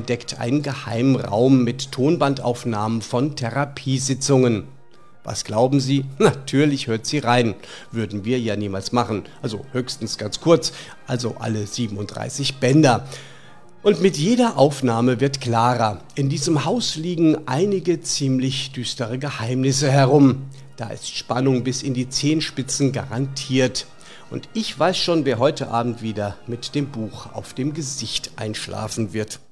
entdeckt einen geheimen Raum mit Tonbandaufnahmen von Therapiesitzungen. Was glauben Sie? Natürlich hört sie rein. Würden wir ja niemals machen. Also höchstens ganz kurz, also alle 37 Bänder. Und mit jeder Aufnahme wird klarer, in diesem Haus liegen einige ziemlich düstere Geheimnisse herum. Da ist Spannung bis in die Zehenspitzen garantiert. Und ich weiß schon, wer heute Abend wieder mit dem Buch auf dem Gesicht einschlafen wird.